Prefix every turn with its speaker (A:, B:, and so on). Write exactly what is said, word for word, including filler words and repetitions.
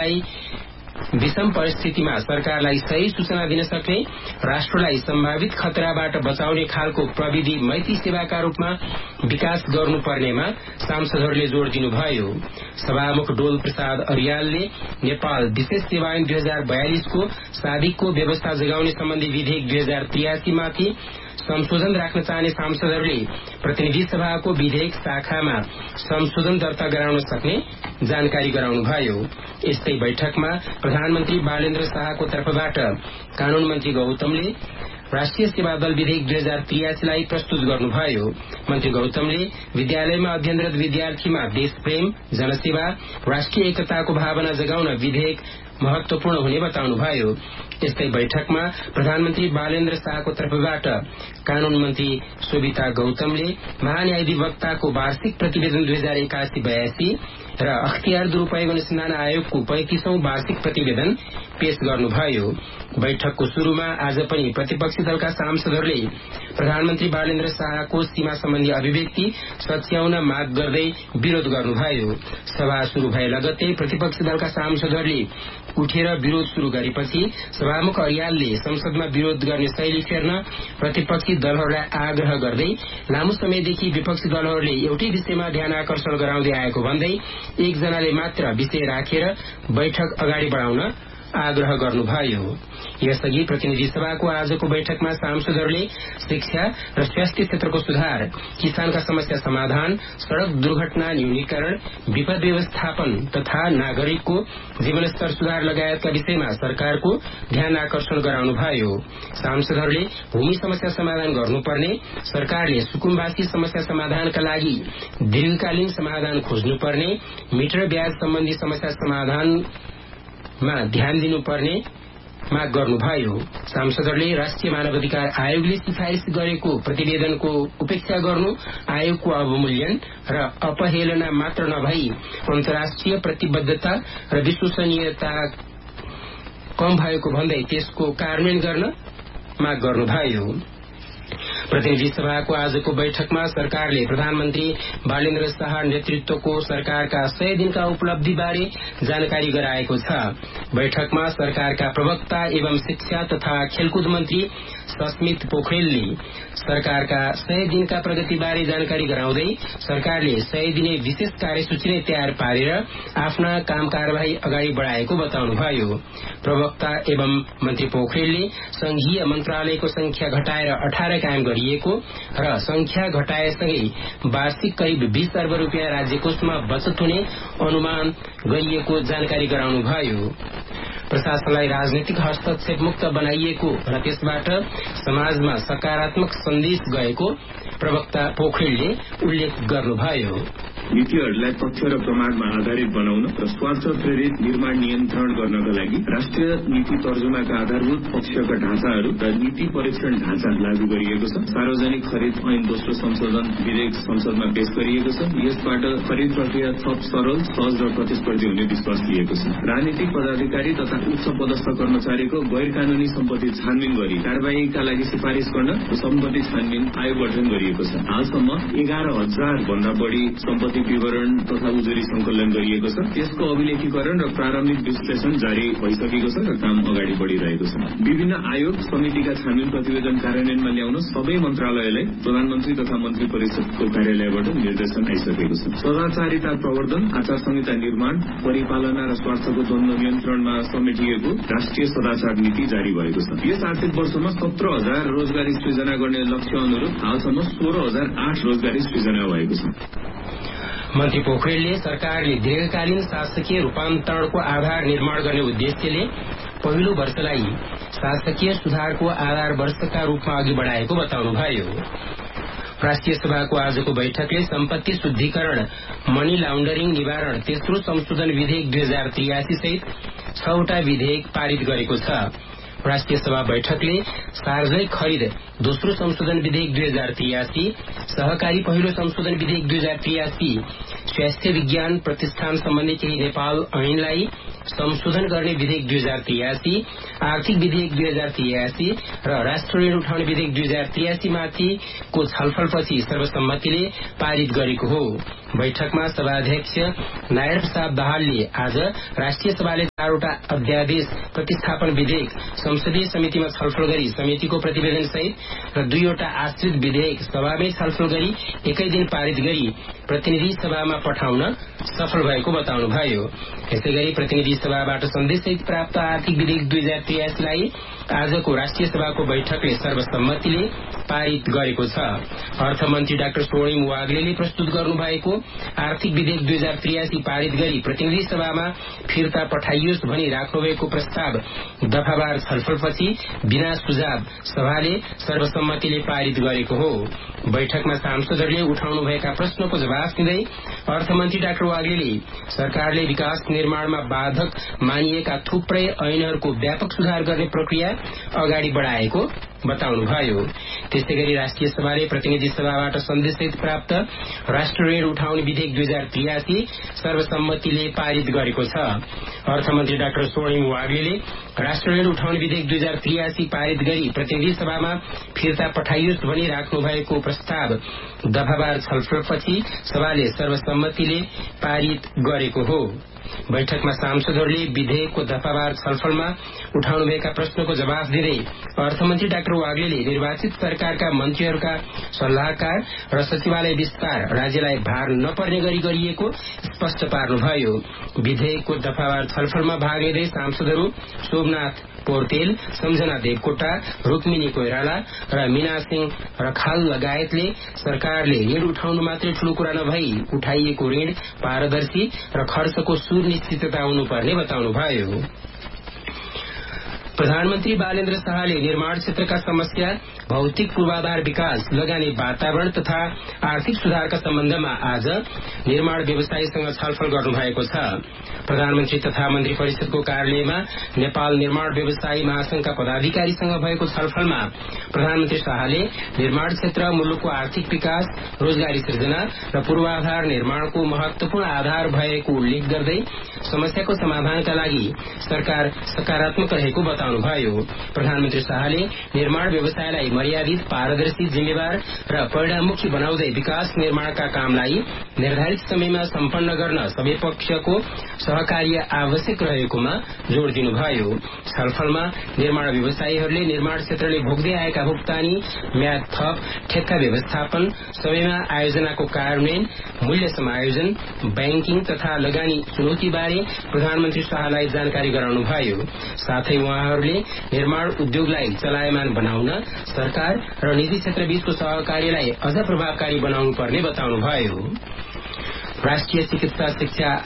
A: विषम परिस्थितिमा सरकारलाई सही सूचना दिन सक्ने, राष्ट्रलाई सम्भावित खतराबाट बचाउने खालको प्रविधि मैत्री सेवाका रूपमा विकास गर्नुपर्नेमा सांसदहरूले जोड़ दिनुभयो। सभामुख डोल प्रसाद अर्यालले नेपाल विशेष सेवा ऐन दुई हजार बयालिसको साबिकको व्यवस्था जगाउने सम्बन्धी विधेयक दुई हजार त्रियासी माथि संशोधन राख्न चाहने सांसदहरूले प्रतिनिधि सभाको विधेयक शाखामा संशोधन दर्ता गराउन सक्ने जानकारी गराउनुभयो। यस्तै बैठकमा प्रधानमन्त्री बालेन्द्र शाहको तर्फबाट कानून मन्त्री गौतमले राष्ट्रिय सेवा दल विधेयक दुई हजार त्रियासीलाई प्रस्तुत गर्नुभयो। मन्त्री गौतमले विद्यालयमा अध्ययनरत विद्यार्थीमा देशप्रेम, जनसेवा, राष्ट्रिय एकताको भावना जगाउन विधेयक महत्वपूर्ण हुने बताउनुभयो। यस्तै बैठकमा प्रधानमन्त्री बालेन्द्र शाहको तर्फबाट कानून मन्त्री शोभिता गौतमले महान्यायाधिवक्ताको वार्षिक प्रतिवेदन दुई हजार एकासी बयासी र अख्तियार दुरूपयोग अनुसन्धान आयोगको पैंतिसौं वार्षिक प्रतिवेदन पेश गर्नुभयो। बैठकको शुरूमा आज पनि प्रतिपक्षी दलका सांसदहरूले प्रधानमन्त्री बालेन्द्र शाहको सीमा सम्बन्धी अभिव्यक्ति सच्याउन माग गर्दै विरोध गर्नुभयो। सभा शुरू भए लगत्तै प्रतिपक्षी दलका सांसदहरूले उठेर विरोध शुरू गरेपछि सभामुख अर्यालले संसदमा विरोध गर्ने शैली फेर्न प्रतिपक्षी दलहरूलाई आग्रह गर्दै लामो समयदेखि विपक्षी दलहरूले एउटै विषयमा ध्यान आकर्षण गराउँदै आएको भन्दै एकजनाले मात्र विषय राखेर बैठक अगाडि बढाउन आग्रह गर्नुभयो। यसअघि प्रतिनिधि सभाको आजको बैठकमा सांसदहरूले शिक्षा र स्वास्थ्य क्षेत्रको सुधार, किसानका समस्या समाधान, सड़क दुर्घटना न्यूनीकरण, विपद व्यवस्थापन तथा नागरिकको जीवनस्तर सुधार लगायतका विषयमा सरकारको ध्यान आकर्षण गराउनुभयो। सांसदहरूले भूमि समस्या समाधान गर्नुपर्ने, सरकारले सुकुम्बासी समस्या समाधानका लागि दीर्घकालीन समाधान खोज्नुपर्ने, मिटर ब्याज सम्बन्धी समस्या समाधान मा ध्यान दिनुपर्ने माग गर्नुभयो। सांसदहरूले राष्ट्रिय मानवाधिकार आयोगले सिफारिश गरेको प्रतिवेदनको उपेक्षा गर्नु, आयोगको अवमूल्यन र अपहेलना मात्र नभई अन्तर्राष्ट्रिय प्रतिबद्धता र विश्वसनीयता कम भएको भन्दै त्यसको कार्यान्वयन गर्न माग गर्नुभयो। प्रतिनिधि सभाको आजको बैठकमा सरकारले प्रधानमन्त्री बालेन्द्र शाह नेतृत्वको सरकारका सय दिनका उपलब्धि बारे जानकारी गराएको छ। बैठकमा सरकारका प्रवक्ता एवं शिक्षा तथा खेलकुद मन्त्री सस्मित पोखरेलले सरकारका सय दिनका प्रगति बारे जानकारी गराउँदै सरकारले सय दिने विशेष कार्यसूची नै तयार पारेर आफ्ना काम कार्यवाही अगाडि बढ़ाएको बताउनुभयो। प्रवक्ता एवं मन्त्री पोखरेलले संघीय मन्त्रालयको संख्या घटाएर अठार कायम गरिएको र संख्या घटाएसँगै वार्षिक करिब बीस अर्ब रूपियाँ राज्य कोषमा बचत हुने अनुमान गरिएको जानकारी गराउनुभयो। प्रशासनलाई राजनीतिक हस्तक्षेप मुक्त बनाइएको र त्यसबाट समाजमा सकारात्मक सन्देश गएको प्रवक्ता पोखरेलले उल्लेख गर्नुभयो।
B: नीतिहरूलाई तथ्य र प्रमाणमा आधारित बनाउन र स्वार्थ प्रेरित निर्माण नियन्त्रण गर्नका लागि राष्ट्रिय नीति तर्जुमाका आधारभूत पक्षका ढाँचाहरू र नीति परीक्षण ढाँचा लागू गरिएको छ। सार्वजनिक खरिद ऐन दोस्रो संशोधन विधेयक संसदमा पेश गरिएको छ। यसबाट खरिद प्रक्रिया थप सरल, सहज र प्रतिस्पर्धी हुने विश्वास दिएको छ। राजनीतिक पदाधिकारी तथा उच्च पदस्थ कर्मचारीको गैर कानूनी सम्पत्ति छानबिन गरी कार्यवाहीका लागि सिफारिश गर्न सम्पत्ति छानबिन आयोग गठन गरिएको छ। हालसम्म एघार हजार भन्दा बढ़ी सम्पत्ति विवरण तथा उजुरी संकलन गरिएको छ। त्यसको अभिलेखीकरण र प्रारम्भिक विश्लेषण जारी भइसकेको छ र काम अगाडि बढ़िरहेको छ। विभिन्न आयोग समितिका छानबिन प्रतिवेदन कार्यान्वयनमा ल्याउन सबै मन्त्रालयलाई प्रधानमन्त्री तथा मन्त्री परिषदको कार्यालयबाट निर्देशन आइसकेको छ। सदाचारिता प्रवर्धन, आचार संहिता निर्माण, परिपालना र स्वार्थको द्वन्द्व नियन्त्रणमा समेटिएको राष्ट्रिय सदाचार नीति जारी भएको छ। यस आर्थिक वर्षमा सत्र हजार रोजगारी सृजना गर्ने लक्ष्य अनुरूप हालसम्म सोह्र हजार आठ रोजगारी सृजना भएको छ।
A: मन्त्री पोखरेलले सरकारले दीर्घकालीन शासकीय रूपान्तरणको आधार निर्माण गर्ने उद्देश्यले पहिलो वर्षलाई शासकीय सुधारको आधार वर्षका रूपमा अघि बढ़ाएको बताउनुभयो। राष्ट्रिय सभाको आजको बैठकले सम्पत्ति शुद्धिकरण, मनी लाउण्डरिङ निवारण तेस्रो संशोधन विधेयक दुई हजार त्रियासी सहित छवटा विधेयक पारित गरेको छ। राष्ट्रिय सभा बैठकले सार्वजनिक खरिद दोस्रो संशोधन विधेयक दुई हजार त्रियासी, सहकारी पहिलो संशोधन विधेयक दुई हजार त्रियासी, स्वास्थ्य विज्ञान प्रतिष्ठान सम्बन्धी केही नेपाल ऐनलाई संशोधन गर्ने विधेयक दुई हजार त्रियासी, आर्थिक विधेयक दुई हजार त्रियासी र राष्ट्र ऋण उठाउने विधेयक दुई हजार त्रियासी माथिको छलफलपछि सर्वसम्मतिले पारित गरेको हो। बैठकमा सभाध्यक्ष नारायण प्रसाद दाहालले आज राष्ट्रिय सभाले चारवटा अध्यादेश प्रतिस्थापन विधेयक संसदीय समितिमा छलफल गरी समितिको प्रतिवेदन सहित र दुईवटा आश्रित विधेयक सभामै छलफल गरी एकै दिन पारित गरी प्रतिनिधि सभामा पठाउन सफल भएको बताउनुभयो। यसैगरी प्रतिनिधि सभाबाट सन्देशसहित प्राप्त आर्थिक विधेयक दुई हजार त्रियासीलाई आजको राष्ट्रिय सभाको बैठकले सर्वसम्मतिले पारित गरेको छ। अर्थमन्त्री डाक्टर स्वर्णिम वाग्लेले प्रस्तुत गर्नुभएको आर्थिक विधेयक दुई हजार त्रियासी पारित गरी प्रतिनिधि सभामा फिर्ता पठाइयोस् भनी राख्नुभएको प्रस्ताव दफावार छलफलपछि बिना सुझाव सभाले सर्वसम्मतिले पारित गरेको हो। बैठकमा सांसदहरूले उठाउनुभएका प्रश्नको जवाफ दिँदै अर्थमन्त्री डाक्टर वाग्लेले सरकारले विकास निर्माणमा बाधक मानिएका थुप्रै ऐनहरूको व्यापक सुधार गर्ने प्रक्रिया अगाडि बढ़ाएको बताउनुभयो। त्यसैगरी राष्ट्रिय सभाले प्रतिनिधि सभाबाट सन्देशसहित प्राप्त राष्ट्र ऋण उठाउने विधेयक दुई हजार त्रियासी सर्वसम्मतिले पारित गरेको छ। अर्थमन्त्री डाक्टर स्वर्णिम वाग्लेले राष्ट्र ऋण उठाउने विधेयक दुई हजार त्रियासी पारित गरी प्रतिनिधि सभामा फिर्ता पठाइयोस् भनी राख्नु भएको प्रस्ताव दफावार छलफलपछि सभाले सर्वसम्मतिले पारित गरेको हो। बैठकमा सांसदहरूले विधेयकको दफावार छलफलमा उठाउनुभएका प्रश्नको जवाफ दिँदै अर्थमन्त्री डाक्टर वाग्लेले निर्वाचित सरकारका मन्त्रीहरूका सल्लाहकार र सचिवालय विस्तार राज्यलाई भार नपर्ने गरी गरिएको स्पष्ट पार्नुभयो। विधेयकको दफावार छलफलमा भाग लिँदै सांसदहरू शोभनाथ पोर्तेल, सम्झना देवकोटा, रुक्मिनी कोइराला र मीना सिंह रखाल लगायतले सरकारले ऋण उठाउनु मात्रै ठूलो कुरा नभई उठाइएको ऋण पारदर्शी र खर्चको सुनिश्चितता हुनुपर्ने बताउनुभयो। प्रधानमन्त्री बालेन्द्र शाहले निर्माण क्षेत्रका समस्या, भौतिक पूर्वाधार विकास, लगानी वातावरण तथा आर्थिक सुधारका सम्बन्धमा आज निर्माण व्यवसायीसँग छलफल गर्नुभएको छ। प्रधानमन्त्री तथा मन्त्री परिषदको कार्यालयमा नेपाल निर्माण व्यवसायी महासंघका पदाधिकारीसँग भएको छलफलमा प्रधानमन्त्री शाहले निर्माण क्षेत्र मुलुकको आर्थिक विकास, रोजगारी सृजना र पूर्वाधार निर्माणको महत्वपूर्ण आधार भएको उल्लेख गर्दै समस्याको समाधानका लागि सरकार सकारात्मक रहेको बताउनुभयो। प्रधानमन्त्री शाहले निर्माण व्यवसायलाई मर्यादित, पारदर्शी, जिम्मेवार र परिणाममुखी बनाउँदै विकास निर्माणका कामलाई निर्धारित समयमा सम्पन्न गर्न सबै पक्षको सहकार्य आवश्यक रहेकोमा जोड़ दिनुभयो। छलफलमा निर्माण व्यवसायीहरूले निर्माण क्षेत्रले भोग्दै आएका भुक्तानी, म्याद थप, ठेक्का व्यवस्थापन, समयमा आयोजनाको कार्यान्वयन, मूल्य समायोजन, ब्याङ्किङ तथा लगानी चुनौतीबारे प्रधानमन्त्री शाहलाई जानकारी गराउनुभयो। साथै उहाँहरूले निर्माण उद्योगलाई चलायमान बनाउन सरकार र निजी क्षेत्रबीचको सहकार्यलाई अझ प्रभावकारी बनाउनु पर्ने बताउनुभयो। राष्ट्रिय चिकित्सा शिक्षा